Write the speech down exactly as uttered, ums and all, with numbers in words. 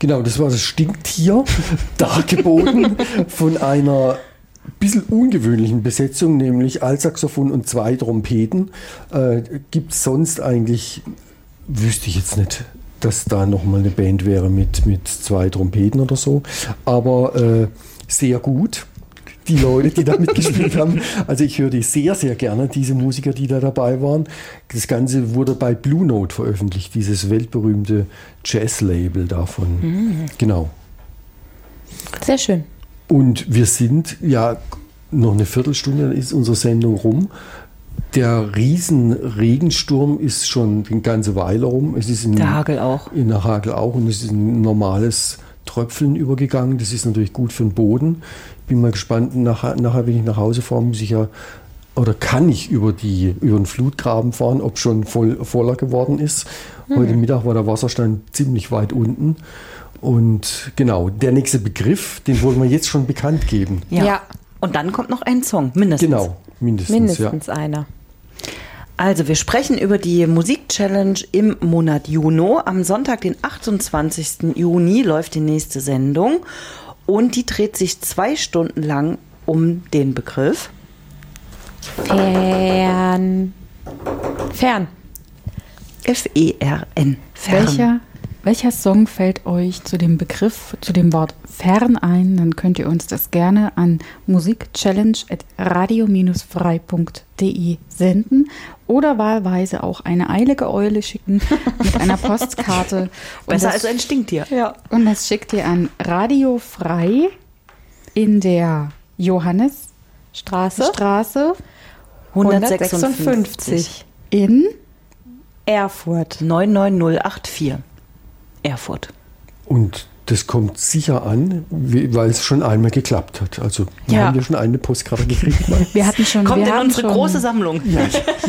Genau, das war das Stinktier, dargeboten von einer bisschen ungewöhnlichen Besetzung, nämlich Altsaxophon und zwei Trompeten. Äh, Gibt es sonst eigentlich, wüsste ich jetzt nicht, dass da nochmal eine Band wäre mit, mit zwei Trompeten oder so, aber äh, sehr gut. Die Leute, die da mitgespielt haben. Also ich höre die sehr, sehr gerne, diese Musiker, die da dabei waren. Das Ganze wurde bei Blue Note veröffentlicht, dieses weltberühmte Jazz-Label davon. Mhm. Genau. Sehr schön. Und wir sind, ja, noch eine Viertelstunde, dann ist unsere Sendung rum. Der Riesenregensturm ist schon eine ganze Weile rum. Es ist in der Hagel auch. In der Hagel auch und es ist ein normales Tröpfeln übergegangen. Das ist natürlich gut für den Boden. Bin mal gespannt, nachher, nachher, wenn ich nach Hause fahre, muss ich ja, oder kann ich über, die, über den Flutgraben fahren, ob schon voll, voller geworden ist. Mhm. Heute Mittag war der Wasserstand ziemlich weit unten. Und genau, der nächste Begriff, den wollen wir jetzt schon bekannt geben. Ja, ja. Und dann kommt noch ein Song, mindestens. Genau, mindestens, mindestens ja. einer. Also wir sprechen über die Musik-Challenge im Monat Juni. Am Sonntag, den achtundzwanzigsten Juni, läuft die nächste Sendung. Und die dreht sich zwei Stunden lang um den Begriff Fern. Fern. F E R N. Fern. Welcher, welcher Song fällt euch zu dem Begriff, zu dem Wort Fern ein? Dann könnt ihr uns das gerne an musikchallenge at radio dash frei punkt de senden oder wahlweise auch eine eilige Eule schicken mit einer Postkarte. Besser das, als ein Stinktier. Ja. Und das schickt ihr an Radio Frei in der Johannesstraße Straße hundertsechsundfünfzig in Erfurt neun neun null acht vier. Erfurt. Und das kommt sicher an, weil es schon einmal geklappt hat. Also wir ja. haben ja schon eine Postkarte gekriegt. Wir hatten schon, kommt wir in unsere schon, große Sammlung. Ja,